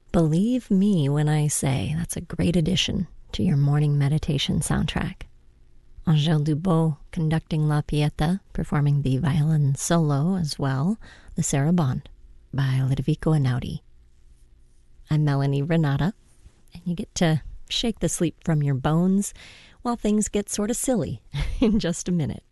Believe me when I say that's a great addition to your morning meditation soundtrack. Angèle Dubot conducting La Pieta, performing the violin solo as well, the Sarabande by Ludovico Einaudi. I'm Melanie Renata, and you get to shake the sleep from your bones while things get sort of silly in just a minute.